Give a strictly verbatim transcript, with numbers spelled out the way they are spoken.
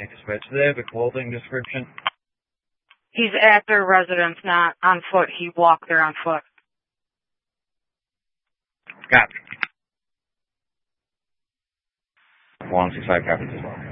Dispatch, do they have a clothing description? He's at their residence, not on foot. He walked there on foot. Copy. one six five copies as well.